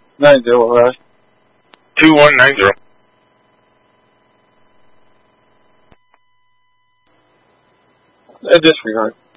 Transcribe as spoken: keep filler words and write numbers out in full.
Nine zero, right? Two one nine zero. Uh, disregard.